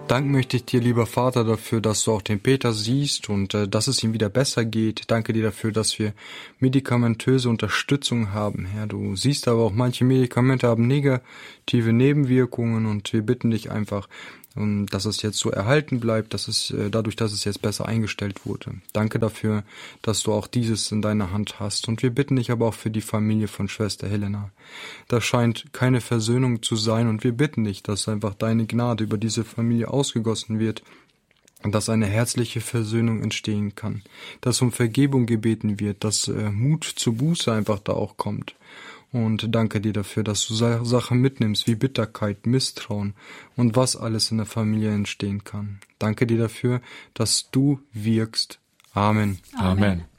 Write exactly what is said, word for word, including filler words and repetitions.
Dank möchte ich dir, lieber Vater, dafür, dass du auch den Peter siehst und äh, dass es ihm wieder besser geht. Danke dir dafür, dass wir medikamentöse Unterstützung haben. Herr, du siehst aber auch, manche Medikamente haben negative Nebenwirkungen und wir bitten dich einfach, um, dass es jetzt so erhalten bleibt, dass es äh, dadurch, dass es jetzt besser eingestellt wurde. Danke dafür, dass du auch dieses in deiner Hand hast. Und wir bitten dich aber auch für die Familie von Schwester Helena. Da scheint keine Versöhnung zu sein und wir bitten dich, dass einfach deine Gnade über diese Familie ausgegossen wird und dass eine herzliche Versöhnung entstehen kann, dass um Vergebung gebeten wird, dass äh, Mut zur Buße einfach da auch kommt. Und danke dir dafür, dass du Sachen mitnimmst wie Bitterkeit, Misstrauen und was alles in der Familie entstehen kann. Danke dir dafür, dass du wirkst. Amen. Amen.